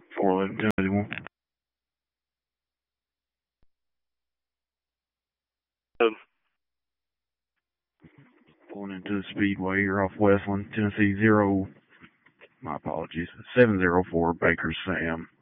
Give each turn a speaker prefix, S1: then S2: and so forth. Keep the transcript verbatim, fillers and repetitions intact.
S1: four eleven ten eighty-one.
S2: Um,
S1: Pulling into the Speedway here off Westland, Tennessee zero. My apologies. seven zero four Baker Sam.